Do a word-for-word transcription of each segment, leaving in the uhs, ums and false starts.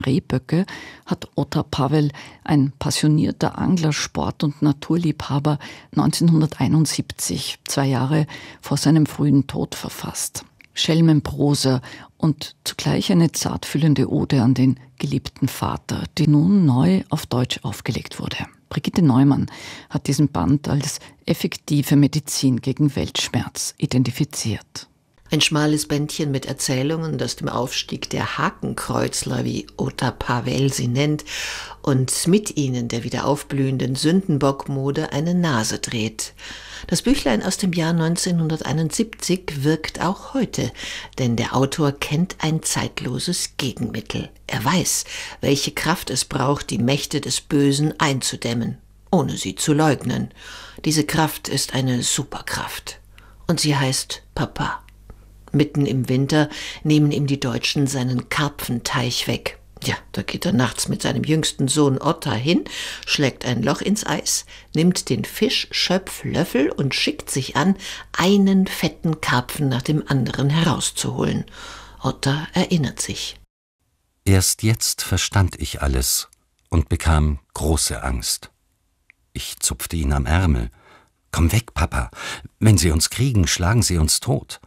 Rehböcke hat Otar Pavel, ein passionierter Angler, Sport- und Naturliebhaber, neunzehnhunderteinundsiebzig, zwei Jahre vor seinem frühen Tod, verfasst. Schelmenprosa und zugleich eine zartfühlende Ode an den geliebten Vater, die nun neu auf Deutsch aufgelegt wurde. Brigitte Neumann hat diesen Band als effektive Medizin gegen Weltschmerz identifiziert. Ein schmales Bändchen mit Erzählungen, das dem Aufstieg der Hakenkreuzler, wie Otar Pavel sie nennt, und mit ihnen der wieder aufblühenden Sündenbockmode eine Nase dreht. Das Büchlein aus dem Jahr neunzehnhunderteinundsiebzig wirkt auch heute, denn der Autor kennt ein zeitloses Gegenmittel. Er weiß, welche Kraft es braucht, die Mächte des Bösen einzudämmen, ohne sie zu leugnen. Diese Kraft ist eine Superkraft. Und sie heißt Papa. Mitten im Winter nehmen ihm die Deutschen seinen Karpfenteich weg. Ja, da geht er nachts mit seinem jüngsten Sohn Otar hin, schlägt ein Loch ins Eis, nimmt den Fischschöpflöffel und schickt sich an, einen fetten Karpfen nach dem anderen herauszuholen. Otar erinnert sich. Erst jetzt verstand ich alles und bekam große Angst. Ich zupfte ihn am Ärmel. »Komm weg, Papa. Wenn Sie uns kriegen, schlagen Sie uns tot.«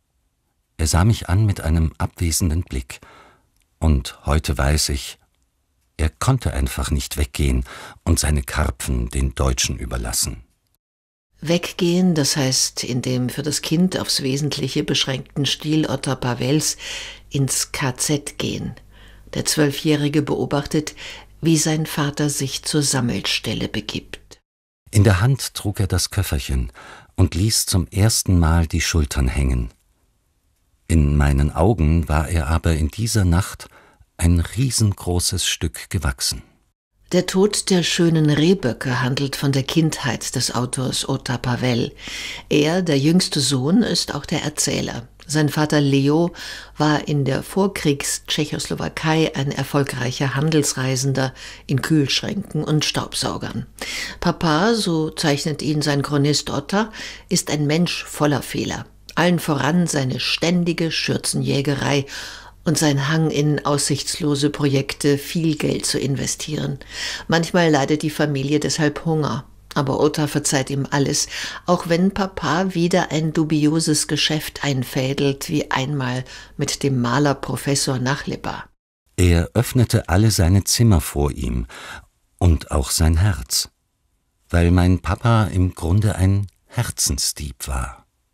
Er sah mich an mit einem abwesenden Blick. Und heute weiß ich, er konnte einfach nicht weggehen und seine Karpfen den Deutschen überlassen. Weggehen, das heißt in dem für das Kind aufs Wesentliche beschränkten Stil Otar Pavels ins K Z gehen. Der Zwölfjährige beobachtet, wie sein Vater sich zur Sammelstelle begibt. In der Hand trug er das Köfferchen und ließ zum ersten Mal die Schultern hängen. In meinen Augen war er aber in dieser Nacht ein riesengroßes Stück gewachsen. Der Tod der schönen Rehböcke handelt von der Kindheit des Autors Otar Pavel. Er, der jüngste Sohn, ist auch der Erzähler. Sein Vater Leo war in der Vorkriegs-Tschechoslowakei ein erfolgreicher Handelsreisender in Kühlschränken und Staubsaugern. Papa, so zeichnet ihn sein Chronist Otar, ist ein Mensch voller Fehler. Allen voran seine ständige Schürzenjägerei und sein Hang in aussichtslose Projekte, viel Geld zu investieren. Manchmal leidet die Familie deshalb Hunger. Aber Otar verzeiht ihm alles, auch wenn Papa wieder ein dubioses Geschäft einfädelt, wie einmal mit dem Maler Professor Nachleba. Er öffnete alle seine Zimmer vor ihm und auch sein Herz, weil mein Papa im Grunde ein Herzensdieb war.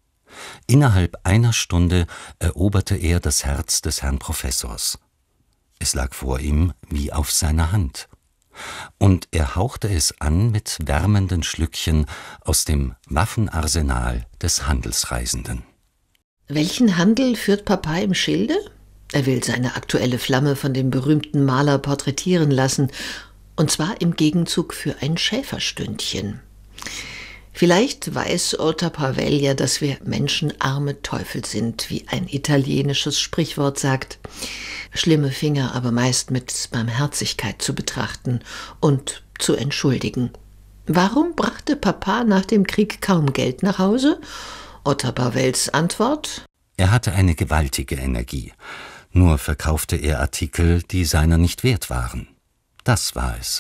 Innerhalb einer Stunde eroberte er das Herz des Herrn Professors. Es lag vor ihm wie auf seiner Hand. Und er hauchte es an mit wärmenden Schlückchen aus dem Waffenarsenal des Handelsreisenden. Welchen Handel führt Papa im Schilde? Er will seine aktuelle Flamme von dem berühmten Maler porträtieren lassen, und zwar im Gegenzug für ein Schäferstündchen. Vielleicht weiß Otar Pavel ja, dass wir Menschen arme Teufel sind, wie ein italienisches Sprichwort sagt. Schlimme Finger aber meist mit Barmherzigkeit zu betrachten und zu entschuldigen. Warum brachte Papa nach dem Krieg kaum Geld nach Hause? Otar Pavels Antwort? Er hatte eine gewaltige Energie. Nur verkaufte er Artikel, die seiner nicht wert waren. Das war es.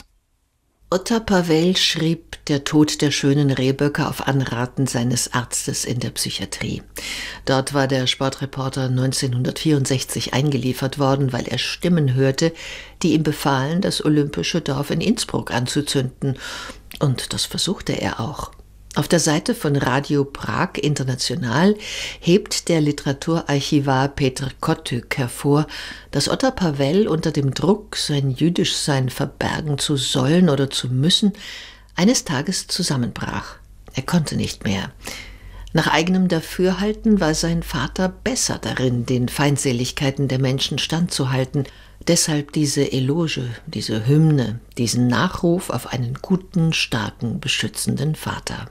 Otar Pavel schrieb Der Tod der schönen Rehböcke auf Anraten seines Arztes in der Psychiatrie. Dort war der Sportreporter neunzehnhundertvierundsechzig eingeliefert worden, weil er Stimmen hörte, die ihm befahlen, das olympische Dorf in Innsbruck anzuzünden. Und das versuchte er auch. Auf der Seite von Radio Prag International hebt der Literaturarchivar Petr Kotyk hervor, dass Otar Pavel unter dem Druck, sein Jüdischsein verbergen zu sollen oder zu müssen, eines Tages zusammenbrach. Er konnte nicht mehr. Nach eigenem Dafürhalten war sein Vater besser darin, den Feindseligkeiten der Menschen standzuhalten. Deshalb diese Eloge, diese Hymne, diesen Nachruf auf einen guten, starken, beschützenden Vater.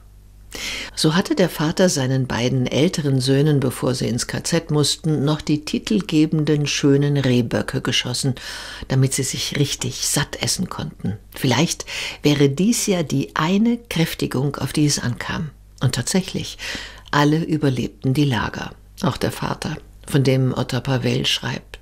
So hatte der Vater seinen beiden älteren Söhnen, bevor sie ins K Z mussten, noch die titelgebenden schönen Rehböcke geschossen, damit sie sich richtig satt essen konnten. Vielleicht wäre dies ja die eine Kräftigung, auf die es ankam. Und tatsächlich, alle überlebten die Lager, auch der Vater, von dem Otar Pavel schreibt.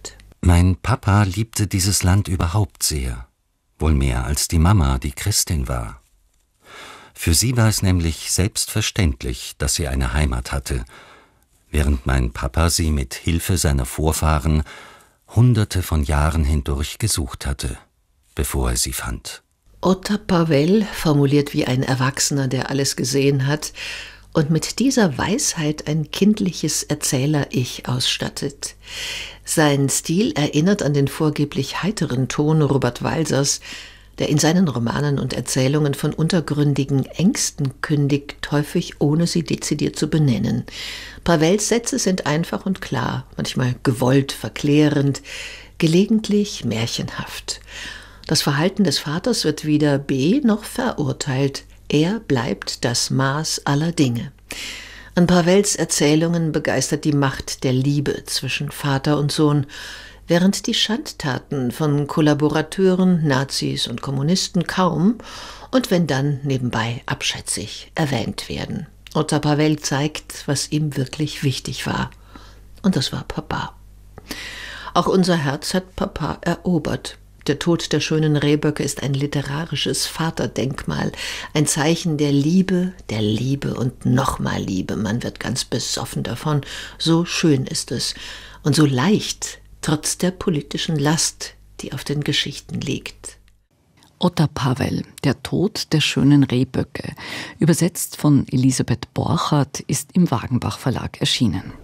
Mein Papa liebte dieses Land überhaupt sehr, wohl mehr als die Mama, die Christin war. Für sie war es nämlich selbstverständlich, dass sie eine Heimat hatte, während mein Papa sie mit Hilfe seiner Vorfahren hunderte von Jahren hindurch gesucht hatte, bevor er sie fand. Otar Pavel formuliert wie ein Erwachsener, der alles gesehen hat und mit dieser Weisheit ein kindliches Erzähler-Ich ausstattet. Sein Stil erinnert an den vorgeblich heiteren Ton Robert Walsers, der in seinen Romanen und Erzählungen von untergründigen Ängsten kündigt, häufig ohne sie dezidiert zu benennen. Pavels Sätze sind einfach und klar, manchmal gewollt verklärend, gelegentlich märchenhaft. Das Verhalten des Vaters wird weder be- noch verurteilt. Er bleibt das Maß aller Dinge. An Pavels Erzählungen begeistert die Macht der Liebe zwischen Vater und Sohn, während die Schandtaten von Kollaborateuren, Nazis und Kommunisten kaum und wenn dann nebenbei abschätzig erwähnt werden. Otar Pavel zeigt, was ihm wirklich wichtig war. Und das war Papa. Auch unser Herz hat Papa erobert. Der Tod der schönen Rehböcke ist ein literarisches Vaterdenkmal, ein Zeichen der Liebe, der Liebe und nochmal Liebe. Man wird ganz besoffen davon. So schön ist es und so leicht, trotz der politischen Last, die auf den Geschichten liegt. Otar Pavel, Der Tod der schönen Rehböcke, übersetzt von Elisabeth Borchardt, ist im Wagenbach Verlag erschienen.